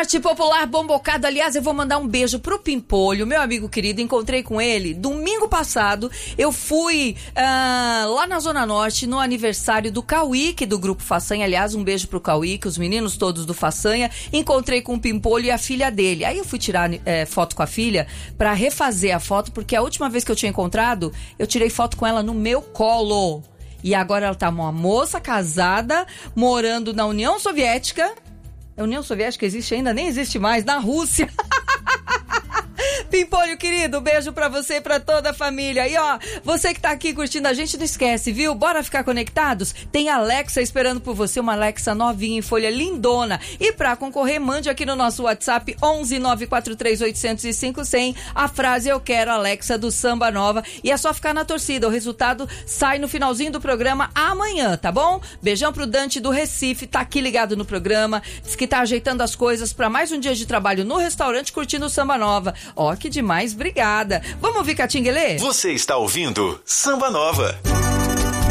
Arte Popular Bombocado. Aliás, eu vou mandar um beijo pro Pimpolho, meu amigo querido. Encontrei com ele domingo passado. Eu fui lá na Zona Norte no aniversário do Cauíque, do Grupo Façanha. Aliás, um beijo pro Cauíque, os meninos todos do Façanha. Encontrei com o Pimpolho e a filha dele. Aí eu fui tirar foto com a filha pra refazer a foto, porque a última vez que eu tinha encontrado, eu tirei foto com ela no meu colo. E agora ela tá uma moça casada, morando na União Soviética. A União Soviética existe ainda? Nem existe mais, na Rússia. Pimpolho, querido, beijo pra você e pra toda a família. E ó, você que tá aqui curtindo a gente, não esquece, viu? Bora ficar conectados? Tem Alexa esperando por você, uma Alexa novinha em folha lindona. E pra concorrer, mande aqui no nosso WhatsApp 11 943 805 100 a frase "Eu quero Alexa" do Samba Nova. E é só ficar na torcida, o resultado sai no finalzinho do programa amanhã, tá bom? Beijão pro Dante do Recife, tá aqui ligado no programa, diz que tá ajeitando as coisas pra mais um dia de trabalho no restaurante curtindo o Samba Nova. Ó, que demais, obrigada. Vamos ouvir Catinguelê? Você está ouvindo Samba Nova.